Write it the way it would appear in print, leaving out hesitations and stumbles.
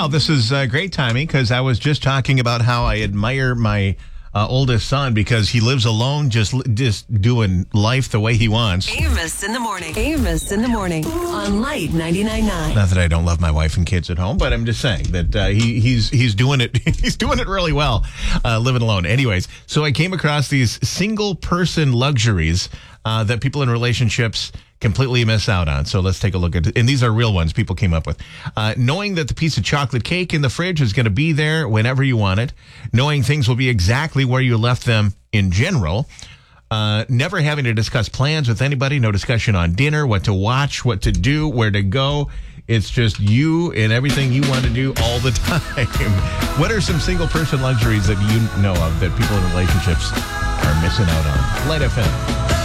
Well, this is great timing because I was just talking about how I admire my oldest son because he lives alone, just doing life the way he wants. Amos in the morning. Amos in the morning on Light 99.9. Not that I don't love my wife and kids at home, but I'm just saying that he's doing it. He's doing it really well, living alone. Anyways, so I came across these single person luxuries that people in relationships completely miss out on. So let's take a look at it. And these are real ones people came up with. Knowing that the piece of chocolate cake in the fridge is going to be there whenever you want it. Knowing things will be exactly where you left them in general. Never having to discuss plans with anybody. No discussion on dinner, what to watch, what to do, where to go. It's just you and everything you want to do all the time. What are some single person luxuries that you know of that people in relationships are missing out on? Light FM.